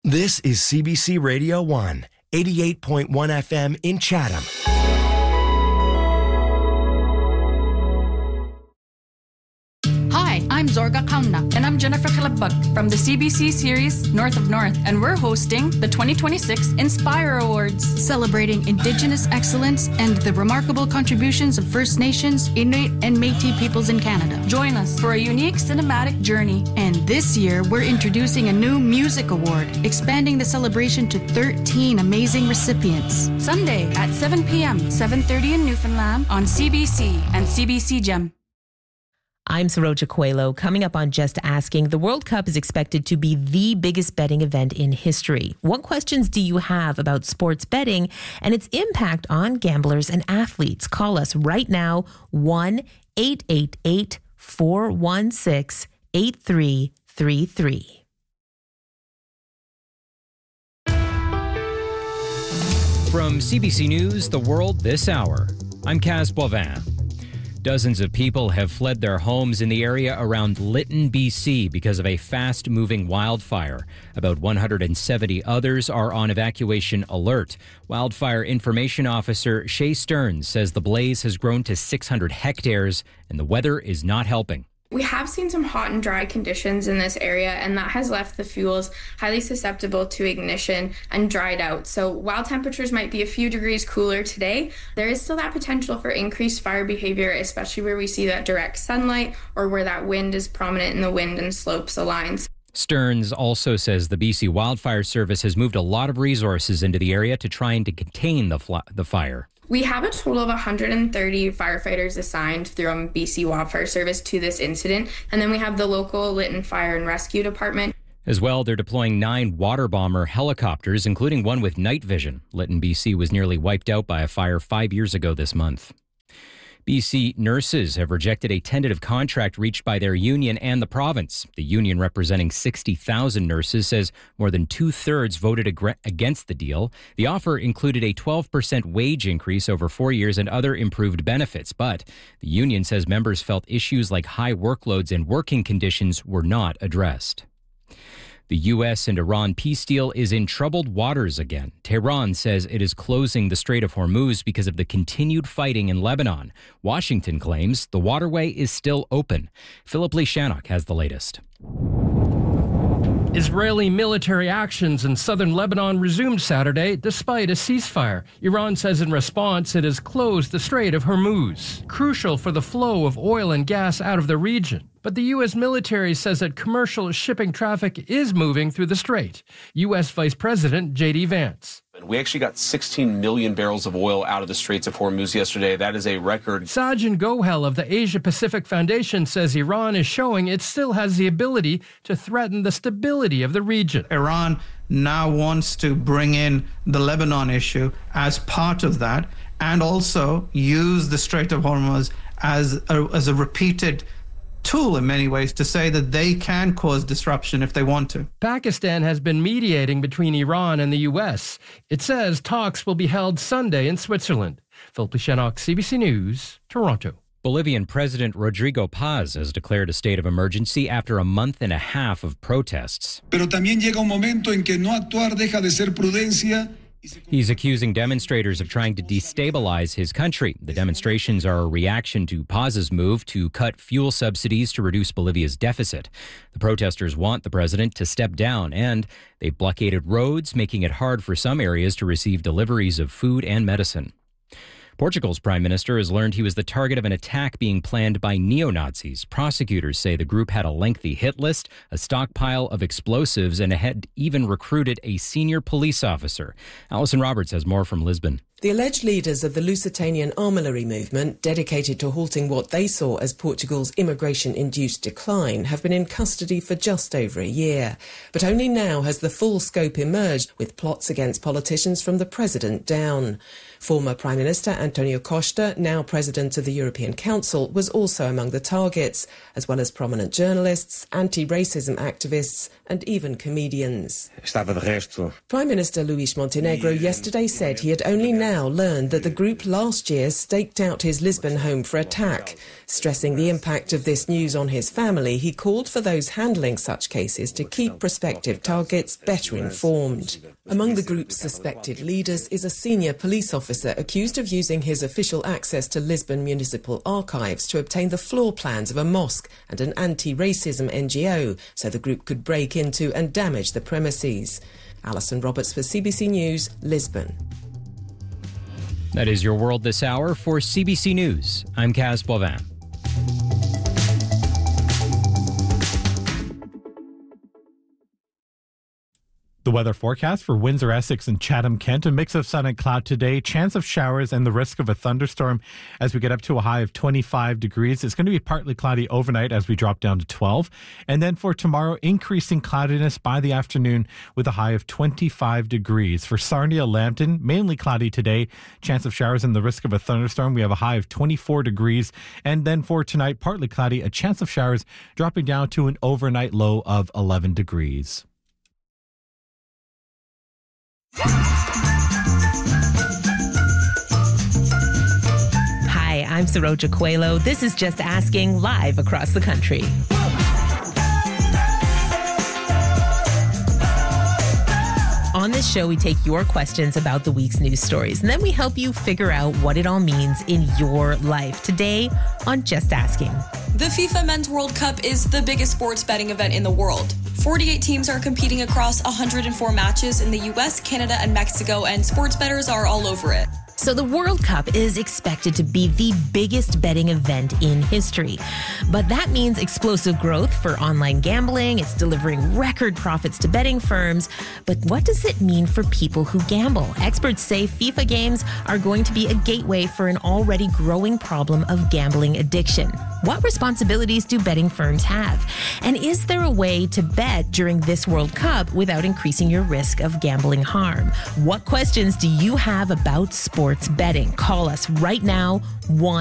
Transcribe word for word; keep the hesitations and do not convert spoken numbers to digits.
This is C B C Radio one, eighty-eight point one F M in Chatham. Hi, I'm Zorga Kauna. And I'm Jennifer Kalabag from the C B C series North of North. And we're hosting the twenty twenty-six Inspire Awards, Celebrating Indigenous excellence and the remarkable contributions of First Nations, Inuit, and Métis peoples in Canada. Join us for a unique cinematic journey. And this year, we're introducing a new music award, expanding the celebration to thirteen amazing recipients. Sunday at seven p.m., seven thirty in Newfoundland on C B C and C B C Gem. I'm Saroja Coelho. Coming up on Just Asking, the World Cup is expected to be the biggest betting event in history. What questions do you have about sports betting and its impact on gamblers and athletes? Call us right now, one eight eight eight, four one six, eight three three three. From C B C News, The World This Hour, I'm Kaz Boivin. Dozens of people have fled their homes in the area around Lytton, B C because of a fast-moving wildfire. About one hundred seventy others are on evacuation alert. Wildfire Information Officer Shay Stearns says the blaze has grown to six hundred hectares and the weather is not helping. We have seen some hot and dry conditions in this area, and that has left the fuels highly susceptible to ignition and dried out. So while temperatures might be a few degrees cooler today, there is still that potential for increased fire behavior, especially where we see that direct sunlight or where that wind is prominent in the wind and slopes aligns. Stearns also says the B C Wildfire Service has moved a lot of resources into the area to try and to contain the, fl- the fire. We have a total of one hundred thirty firefighters assigned through B C Wildfire Service to this incident. And then we have the local Lytton Fire and Rescue Department. As well, they're deploying nine water bomber helicopters, including one with night vision. Lytton, B C was nearly wiped out by a fire five years ago this month. B C nurses have rejected a tentative contract reached by their union and the province. The union, representing sixty thousand nurses, says more than two-thirds voted ag- against the deal. The offer included a twelve percent wage increase over four years and other improved benefits. But the union says members felt issues like high workloads and working conditions were not addressed. The U S and Iran peace deal is in troubled waters again. Tehran says it is closing the Strait of Hormuz because of the continued fighting in Lebanon. Washington claims the waterway is still open. Philip Lee Shannock has the latest. Israeli military actions in southern Lebanon resumed Saturday despite a ceasefire. Iran says in response it has closed the Strait of Hormuz, crucial for the flow of oil and gas out of the region. But the U S military says that commercial shipping traffic is moving through the strait. U S Vice President J D Vance. We actually got sixteen million barrels of oil out of the Straits of Hormuz yesterday. That is a record. Sajjan Gohel of the Asia Pacific Foundation says Iran is showing it still has the ability to threaten the stability of the region. Iran now wants to bring in the Lebanon issue as part of that and also use the Strait of Hormuz as a, as a repeated tool in many ways to say that they can cause disruption if they want to. Pakistan has been mediating between Iran and the U S. It says talks will be held Sunday in Switzerland. Philip Shannock, C B C News, Toronto. Bolivian President Rodrigo Paz has declared a state of emergency after a month and a half of protests. Pero también llega un momento en que no actuar deja de ser prudencia. He's accusing demonstrators of trying to destabilize his country. The demonstrations are a reaction to Paz's move to cut fuel subsidies to reduce Bolivia's deficit. The protesters want the president to step down, and they've blockaded roads, making it hard for some areas to receive deliveries of food and medicine. Portugal's prime minister has learned he was the target of an attack being planned by neo-Nazis. Prosecutors say the group had a lengthy hit list, a stockpile of explosives, and had even recruited a senior police officer. Alison Roberts has more from Lisbon. The alleged leaders of the Lusitanian Armillary movement, dedicated to halting what they saw as Portugal's immigration-induced decline, have been in custody for just over a year. But only now has the full scope emerged, with plots against politicians from the president down. Former Prime Minister Antonio Costa, now President of the European Council, was also among the targets, as well as prominent journalists, anti-racism activists and even comedians. Prime Minister Luis Montenegro yesterday said he had only now learned that the group last year staked out his Lisbon home for attack. Stressing the impact of this news on his family, he called for those handling such cases to keep prospective targets better informed. Among the group's suspected leaders is a senior police officer accused of using his official access to Lisbon municipal archives to obtain the floor plans of a mosque and an anti-racism N G O so the group could break into and damage the premises. Alison Roberts for C B C News, Lisbon. That is your world this hour. For C B C News, I'm Kaz Boivin. The weather forecast for Windsor, Essex and Chatham-Kent, a mix of sun and cloud today, chance of showers and the risk of a thunderstorm as we get up to a high of twenty-five degrees. It's going to be partly cloudy overnight as we drop down to twelve. And then for tomorrow, increasing cloudiness by the afternoon with a high of twenty-five degrees. For Sarnia, Lambton, mainly cloudy today, chance of showers and the risk of a thunderstorm. We have a high of twenty-four degrees. And then for tonight, partly cloudy, a chance of showers dropping down to an overnight low of eleven degrees. Hi, I'm Saroja Coelho. This is Just Asking, live across the country. On this show, we take your questions about the week's news stories, and then we help you figure out what it all means in your life. Today on Just Asking. The FIFA Men's World Cup is the biggest sports betting event in the world. forty-eight teams are competing across one hundred four matches in the U S, Canada, and Mexico, and sports bettors are all over it. So the World Cup is expected to be the biggest betting event in history. But that means explosive growth for online gambling. It's delivering record profits to betting firms. But what does it mean for people who gamble? Experts say FIFA games are going to be a gateway for an already growing problem of gambling addiction. What responsibilities do betting firms have? And is there a way to bet during this World Cup without increasing your risk of gambling harm? What questions do you have about sports betting? Call us right now, one